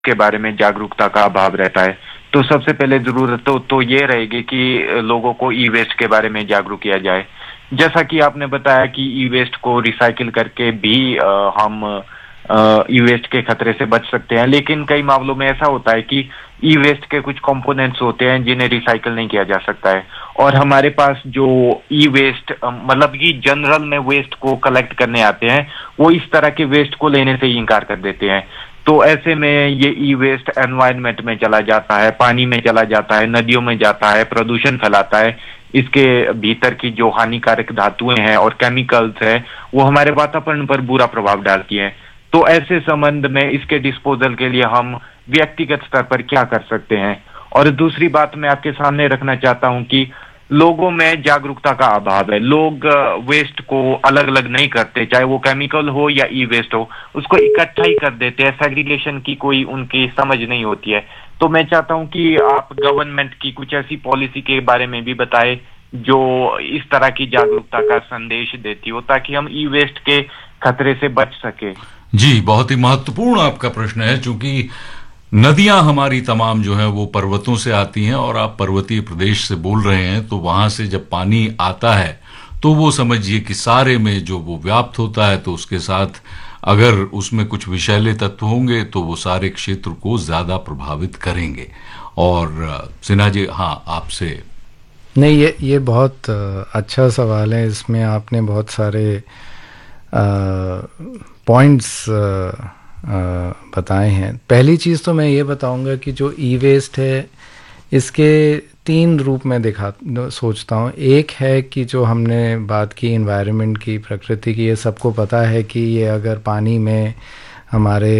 के बारे में जागरूकता का अभाव रहता है। तो सबसे पहले जरूरत तो ये रहेगी कि लोगों को ई वेस्ट के बारे में जागरूक किया जाए। जैसा कि आपने बताया कि ई वेस्ट को रिसाइकिल करके भी हम ई वेस्ट के खतरे से बच सकते हैं, लेकिन कई मामलों में ऐसा होता है कि ई वेस्ट के कुछ कंपोनेंट्स होते हैं जिन्हें रिसाइकिल नहीं किया जा सकता है, और हमारे पास जो ई वेस्ट मतलब कि जनरल में वेस्ट को कलेक्ट करने आते हैं वो इस तरह के वेस्ट को लेने से ही इनकार कर देते हैं। तो ऐसे में ये ई वेस्ट एनवायरनमेंट में चला जाता है, पानी में चला जाता है, नदियों में जाता है, प्रदूषण फैलाता है। इसके भीतर की जो हानिकारक धातुएं हैं और केमिकल्स हैं वो हमारे वातावरण पर बुरा प्रभाव डालती हैं। तो ऐसे संबंध में इसके डिस्पोजल के लिए हम व्यक्तिगत स्तर पर क्या कर सकते हैं। और दूसरी बात मैं आपके सामने रखना चाहता हूं कि लोगों में जागरूकता का अभाव है। लोग वेस्ट को अलग अलग नहीं करते, चाहे वो केमिकल हो या ई वेस्ट हो, उसको इकट्ठा ही कर देते हैं। सेग्रीगेशन की कोई उनकी समझ नहीं होती है। तो मैं चाहता हूं कि आप गवर्नमेंट की कुछ ऐसी पॉलिसी के बारे में भी बताएं जो इस तरह की जागरूकता का संदेश देती हो, ताकि हम ई वेस्ट के खतरे से बच सके। जी, बहुत ही महत्वपूर्ण आपका प्रश्न है, क्योंकि नदियां हमारी तमाम जो है वो पर्वतों से आती हैं, और आप पर्वतीय प्रदेश से बोल रहे हैं, तो वहां से जब पानी आता है तो वो समझिए कि सारे में जो वो व्याप्त होता है, तो उसके साथ अगर उसमें कुछ विषैले तत्व होंगे तो वो सारे क्षेत्र को ज्यादा प्रभावित करेंगे। और सिन्हा जी, हाँ, आपसे। नहीं, ये बहुत अच्छा सवाल है। इसमें आपने बहुत सारे पॉइंट्स बताए हैं। पहली चीज़ तो मैं ये बताऊंगा कि जो ई वेस्ट है इसके 3 रूप में सोचता हूँ। एक है कि जो हमने बात की एनवायरनमेंट की, प्रकृति की, ये सबको पता है कि ये अगर पानी में, हमारे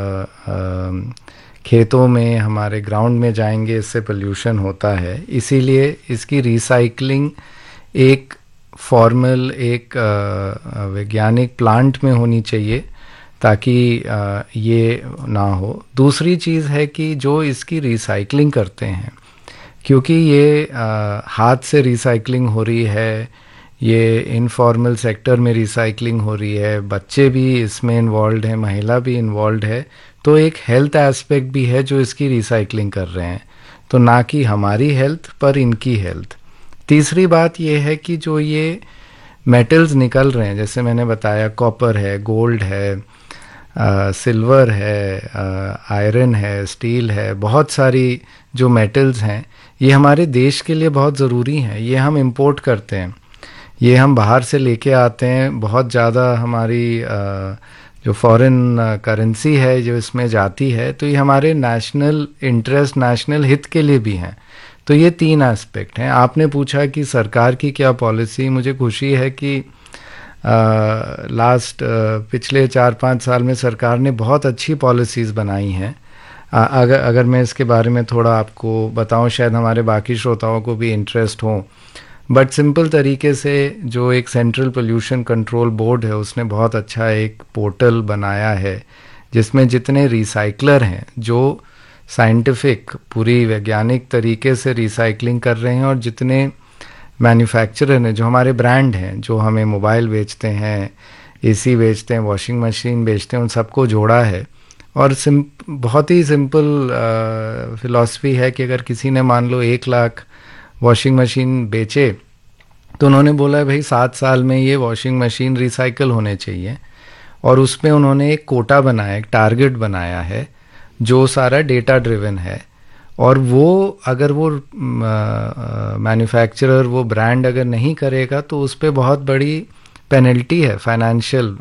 खेतों में, हमारे ग्राउंड में जाएंगे इससे पोल्यूशन होता है। इसीलिए इसकी रिसाइकलिंग एक फॉर्मल, एक वैज्ञानिक प्लांट में होनी चाहिए ताकि ये ना हो। दूसरी चीज़ है कि जो इसकी रिसाइकलिंग करते हैं, क्योंकि ये हाथ से रिसाइकलिंग हो रही है, ये इनफॉर्मल सेक्टर में रिसाइकलिंग हो रही है, बच्चे भी इसमें इन्वॉल्व हैं, महिला भी इन्वॉल्व है, तो एक हेल्थ एस्पेक्ट भी है जो इसकी रिसाइकलिंग कर रहे हैं। तो ना कि हमारी हेल्थ पर इनकी हेल्थ। तीसरी बात ये है कि जो ये मेटल्स निकल रहे हैं, जैसे मैंने बताया, कॉपर है, गोल्ड है, सिल्वर है, आयरन है, स्टील है, बहुत सारी जो मेटल्स हैं ये हमारे देश के लिए बहुत ज़रूरी हैं। ये हम इंपोर्ट करते हैं, ये हम बाहर से लेके आते हैं। बहुत ज़्यादा हमारी जो फॉरेन करेंसी है जो इसमें जाती है, तो ये हमारे नेशनल इंटरेस्ट, नेशनल हित के लिए भी हैं। तो ये 3 एस्पेक्ट हैं। आपने पूछा कि सरकार की क्या पॉलिसी। मुझे खुशी है कि पिछले 4-5 साल में सरकार ने बहुत अच्छी पॉलिसीज़ बनाई हैं। अगर मैं इसके बारे में थोड़ा आपको बताऊं, शायद हमारे बाकी श्रोताओं को भी इंटरेस्ट हो। बट सिंपल तरीके से जो एक सेंट्रल पोल्यूशन कंट्रोल बोर्ड है उसने बहुत अच्छा एक पोर्टल बनाया है जिसमें जितने रिसाइकलर हैं जो साइंटिफिक, पूरी वैज्ञानिक तरीके से रिसाइकलिंग कर रहे हैं, और जितने मैन्युफैक्चरर हैं, जो हमारे ब्रांड हैं, जो हमें मोबाइल बेचते हैं, एसी बेचते हैं, वॉशिंग मशीन बेचते हैं, उन सबको जोड़ा है। और बहुत ही सिंपल फिलॉसफी है कि अगर किसी ने मान लो 1 लाख वॉशिंग मशीन बेचे, तो उन्होंने बोला भाई 7 साल में ये वॉशिंग मशीन रिसाइकल होने चाहिए। और उसमें उन्होंने एक कोटा बनाया, एक टारगेट बनाया है जो सारा डेटा ड्रिवन है। और वो अगर वो मैन्युफैक्चरर, वो ब्रांड अगर नहीं करेगा तो उस पर बहुत बड़ी पेनल्टी है, फाइनेंशियल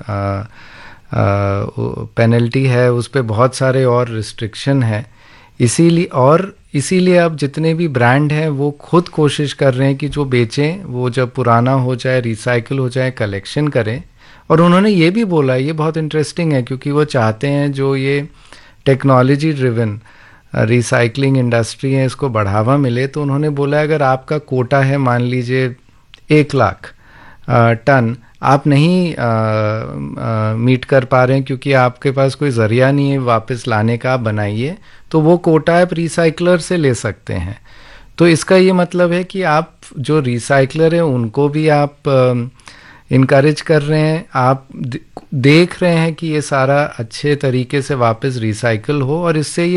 पेनल्टी है, उस पर बहुत सारे और रिस्ट्रिक्शन है। इसीलिए अब जितने भी ब्रांड हैं वो खुद कोशिश कर रहे हैं कि जो बेचें वो जब पुराना हो जाए, रिसाइकिल हो जाए, कलेक्शन करें। और उन्होंने ये भी बोला, ये बहुत इंटरेस्टिंग है, क्योंकि वो चाहते हैं जो ये टेक्नोलॉजी ड्रिवन रिसाइकलिंग इंडस्ट्री है इसको बढ़ावा मिले। तो उन्होंने बोला अगर आपका कोटा है, मान लीजिए 1 लाख टन, आप नहीं मीट कर पा रहे हैं क्योंकि आपके पास कोई ज़रिया नहीं है वापस लाने का, आप बनाइए, तो वो कोटा आप रिसाइकलर से ले सकते हैं। तो इसका ये मतलब है कि आप जो रिसाइकलर हैं उनको भी आप इनकरेज कर रहे हैं, आप देख रहे हैं कि ये सारा अच्छे तरीके से वापस रिसाइकल हो और इससे ये